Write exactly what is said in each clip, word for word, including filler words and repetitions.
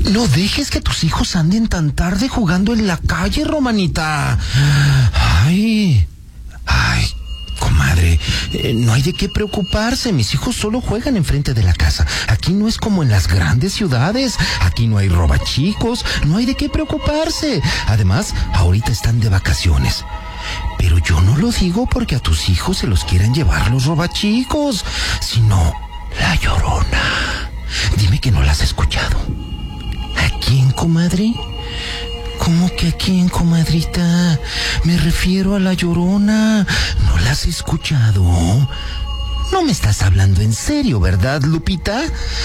No dejes que tus hijos anden tan tarde jugando en la calle, Romanita. Ay, ay, comadre, eh, no hay de qué preocuparse. Mis hijos solo juegan enfrente de la casa. Aquí no es como en las grandes ciudades. Aquí no hay robachicos. No hay de qué preocuparse. Además, ahorita están de vacaciones. Pero yo no lo digo porque a tus hijos se los quieran llevar los robachicos, sino la Llorona. Dime que no la has escuchado. ¿A quién, comadre? ¿Cómo que a quién, comadrita? Me refiero a la Llorona. ¿No la has escuchado? No me estás hablando en serio, ¿verdad, Lupita?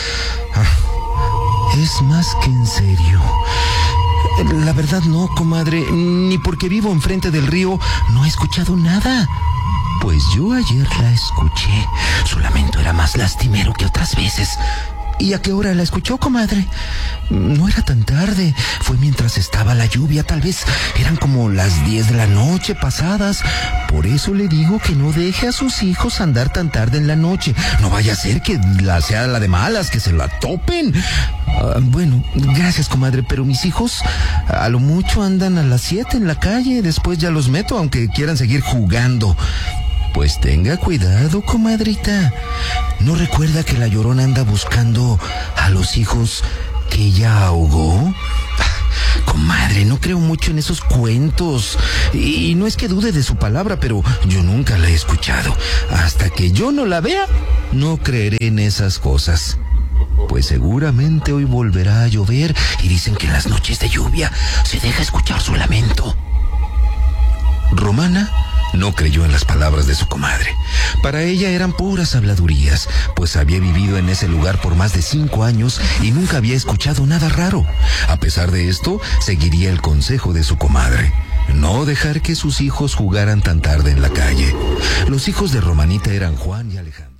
Ah, es más que en serio. La verdad no, comadre, ni porque vivo enfrente del río no he escuchado nada. Pues yo ayer la escuché. Su lamento era más lastimero que otras veces. ¿Y a qué hora la escuchó, comadre? No era tan tarde. Fue mientras estaba la lluvia. Tal vez eran como las diez de la noche pasadas. Por eso le digo que no deje a sus hijos andar tan tarde en la noche. No vaya a ser que la sea la de malas, que se la topen. Uh, bueno, gracias, comadre, pero mis hijos a lo mucho andan a las siete en la calle. Después ya los meto, aunque quieran seguir jugando. Pues tenga cuidado, comadrita. ¿No recuerda que la Llorona anda buscando a los hijos que ella ahogó? Comadre, no creo mucho en esos cuentos. Y no es que dude de su palabra, pero yo nunca la he escuchado. Hasta que yo no la vea, no creeré en esas cosas. Pues seguramente hoy volverá a llover y dicen que en las noches de lluvia se deja escuchar su lamento. Romana no creyó en las palabras de su comadre. Para ella eran puras habladurías, pues había vivido en ese lugar por más de cinco años y nunca había escuchado nada raro. A pesar de esto, seguiría el consejo de su comadre: no dejar que sus hijos jugaran tan tarde en la calle. Los hijos de Romanita eran Juan y Alejandro.